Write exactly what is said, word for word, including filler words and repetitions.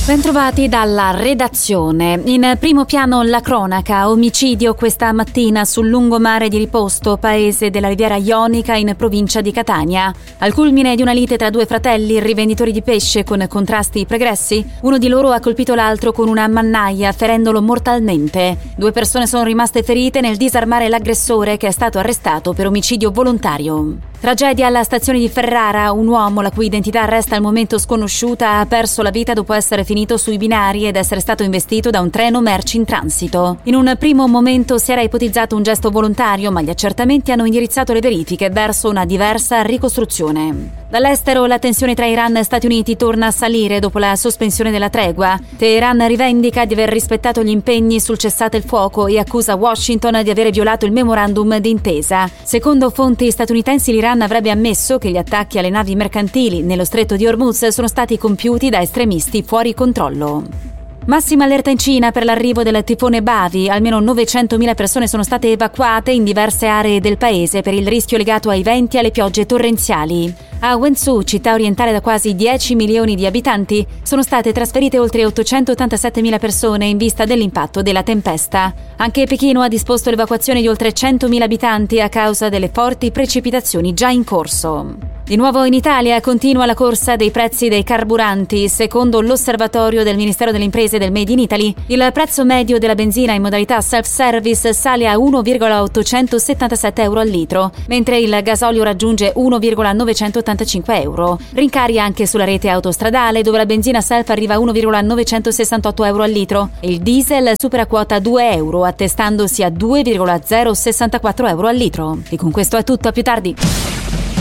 Bentrovati dalla redazione. In primo piano la cronaca, omicidio questa mattina sul lungomare di Riposto, paese della Riviera Ionica in provincia di Catania. Al culmine di una lite tra due fratelli rivenditori di pesce con contrasti pregressi, uno di loro ha colpito l'altro con una mannaia ferendolo mortalmente. Due persone sono rimaste ferite nel disarmare l'aggressore che è stato arrestato per omicidio volontario. Tragedia alla stazione di Ferrara, un uomo la cui identità resta al momento sconosciuta ha perso la vita dopo essere finito sui binari ed essere stato investito da un treno merci in transito. In un primo momento si era ipotizzato un gesto volontario, ma gli accertamenti hanno indirizzato le verifiche verso una diversa ricostruzione. Dall'estero la tensione tra Iran e Stati Uniti torna a salire dopo la sospensione della tregua. Teheran rivendica di aver rispettato gli impegni sul cessate il fuoco e accusa Washington di avere violato il memorandum d'intesa. Secondo fonti statunitensi, l'Iran avrebbe ammesso che gli attacchi alle navi mercantili nello stretto di Hormuz sono stati compiuti da estremisti fuori controllo. Massima allerta in Cina per l'arrivo del tifone Bavi. Almeno novecentomila persone sono state evacuate in diverse aree del paese per il rischio legato ai venti e alle piogge torrenziali. A Wenzhou, città orientale da quasi dieci milioni di abitanti, sono state trasferite oltre ottocentottantasettemila persone in vista dell'impatto della tempesta. Anche Pechino ha disposto l'evacuazione di oltre centomila abitanti a causa delle forti precipitazioni già in corso. Di nuovo in Italia continua la corsa dei prezzi dei carburanti. Secondo l'osservatorio del Ministero delle Imprese e del Made in Italy, il prezzo medio della benzina in modalità self-service sale a uno virgola ottocentosettantasette euro al litro, mentre il gasolio raggiunge uno virgola novecentottantacinque euro. Rincari anche sulla rete autostradale, dove la benzina self arriva a uno virgola novecentosessantotto euro al litro e il diesel supera quota due euro, attestandosi a due virgola zero sessantaquattro euro al litro. E con questo è tutto, a più tardi.